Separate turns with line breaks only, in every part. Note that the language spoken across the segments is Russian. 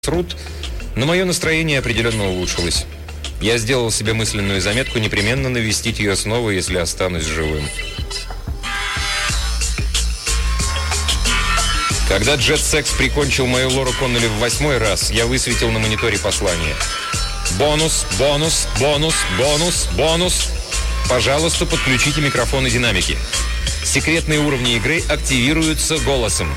Рут, но мое настроение определенно улучшилось. Я сделал себе мысленную заметку непременно навестить ее снова, если останусь живым. Когда Джет Секс прикончил мою Лору Коннелли в 8-й раз, я высветил на мониторе послание. Бонус, бонус, бонус, бонус, бонус. Пожалуйста, подключите микрофон и динамики. Секретные уровни игры активируются голосом.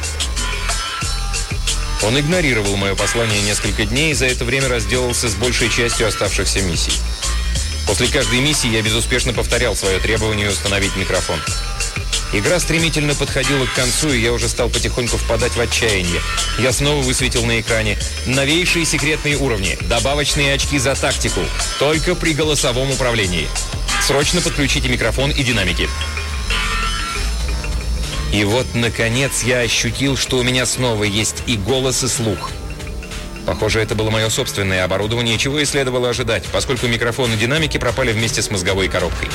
Он игнорировал мое послание несколько дней и за это время разделался с большей частью оставшихся миссий. После каждой миссии я безуспешно повторял свое требование установить микрофон. Игра стремительно подходила к концу, и я уже стал потихоньку впадать в отчаяние. Я снова высветил на экране новейшие секретные уровни, добавочные очки за тактику, только при голосовом управлении. Срочно подключите микрофон и динамики. И вот, наконец, я ощутил, что у меня снова есть и голос, и слух. Похоже, это было мое собственное оборудование, чего и следовало ожидать, поскольку микрофон и динамики пропали вместе с мозговой коробкой.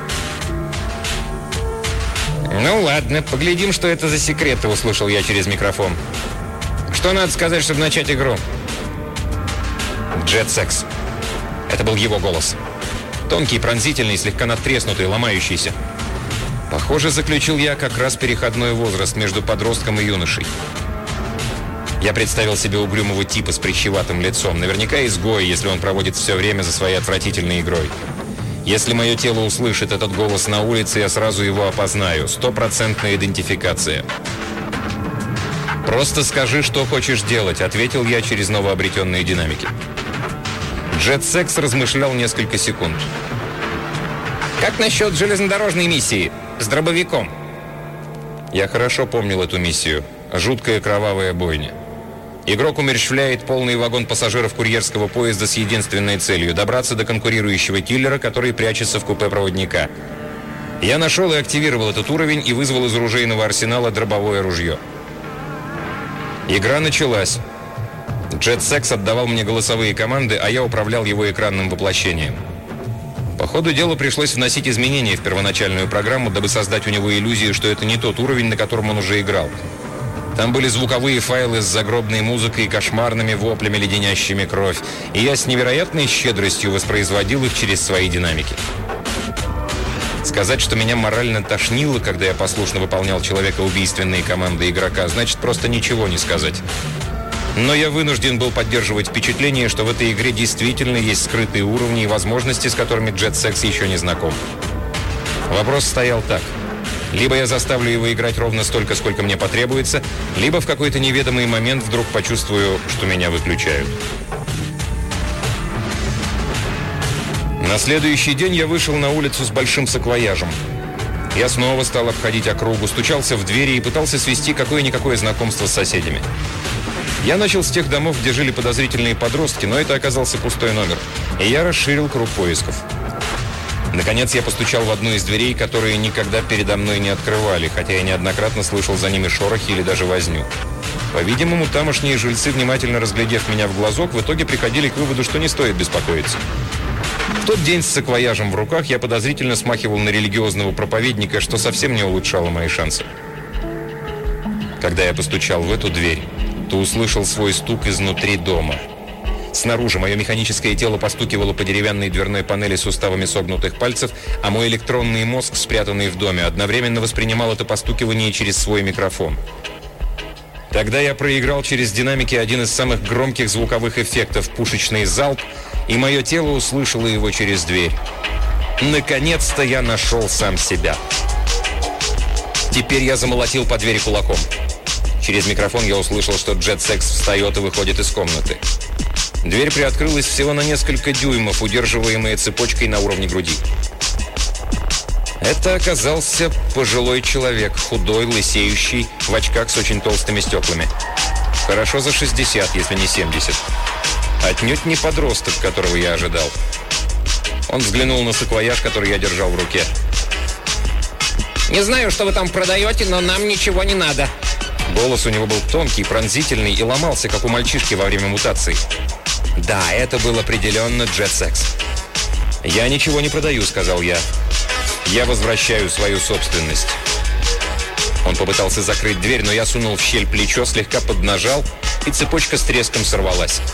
«Ну ладно, поглядим, что это за секреты», — услышал я через микрофон. «Что надо сказать, чтобы начать игру?» «Джет Секс». Это был его голос. Тонкий, пронзительный, слегка надтреснутый, ломающийся. Похоже, заключил я как раз переходной возраст между подростком и юношей. Я представил себе угрюмого типа с прыщеватым лицом, наверняка изгой, если он проводит все время за своей отвратительной игрой. Если мое тело услышит этот голос на улице, я сразу его опознаю. 100% идентификация. «Просто скажи, что хочешь делать», — ответил я через новообретенные динамики. Джет Секс размышлял несколько секунд. «Как насчет железнодорожной миссии? С дробовиком?» Я хорошо помнил эту миссию. Жуткая кровавая бойня. Игрок умерщвляет полный вагон пассажиров курьерского поезда с единственной целью – добраться до конкурирующего киллера, который прячется в купе проводника. Я нашел и активировал этот уровень и вызвал из оружейного арсенала дробовое ружье. Игра началась. Джет Секс отдавал мне голосовые команды, а я управлял его экранным воплощением. По ходу дела пришлось вносить изменения в первоначальную программу, дабы создать у него иллюзию, что это не тот уровень, на котором он уже играл. Там были звуковые файлы с загробной музыкой и кошмарными воплями, леденящими кровь, и я с невероятной щедростью воспроизводил их через свои динамики. Сказать, что меня морально тошнило, когда я послушно выполнял человекоубийственные команды игрока, значит просто ничего не сказать. Но я вынужден был поддерживать впечатление, что в этой игре действительно есть скрытые уровни и возможности, с которыми Джет Секс еще не знаком. Вопрос стоял так. Либо я заставлю его играть ровно столько, сколько мне потребуется, либо в какой-то неведомый момент вдруг почувствую, что меня выключают. На следующий день я вышел на улицу с большим саквояжем. Я снова стал обходить округу, стучался в двери и пытался свести какое-никакое знакомство с соседями. Я начал с тех домов, где жили подозрительные подростки, но это оказался пустой номер, и я расширил круг поисков. Наконец я постучал в одну из дверей, которые никогда передо мной не открывали, хотя я неоднократно слышал за ними шорохи или даже возню. По-видимому, тамошние жильцы, внимательно разглядев меня в глазок, в итоге приходили к выводу, что не стоит беспокоиться. В тот день с саквояжем в руках я подозрительно смахивал на религиозного проповедника, что совсем не улучшало мои шансы. Когда я постучал в эту дверь, то услышал свой стук изнутри дома. Снаружи мое механическое тело постукивало по деревянной дверной панели суставами согнутых пальцев, а мой электронный мозг, спрятанный в доме, одновременно воспринимал это постукивание через свой микрофон. Тогда я проиграл через динамики один из самых громких звуковых эффектов – пушечный залп, и мое тело услышало его через дверь. Наконец-то я нашел сам себя. Теперь я замолотил по двери кулаком. Через микрофон я услышал, что Джет Секс встает и выходит из комнаты. Дверь приоткрылась всего на несколько дюймов, удерживаемая цепочкой на уровне груди. Это оказался пожилой человек, худой, лысеющий, в очках с очень толстыми стеклами. Хорошо за 60, если не 70. Отнюдь не подросток, которого я ожидал. Он взглянул на саквояж, который я держал в руке. «Не знаю, что вы там продаете, но нам ничего не надо». Голос у него был тонкий, пронзительный и ломался, как у мальчишки во время мутации. Да, это был определенно Джет Секс. «Я ничего не продаю», — сказал я. «Я возвращаю свою собственность». Он попытался закрыть дверь, но я сунул в щель плечо, слегка поднажал, и цепочка с треском сорвалась.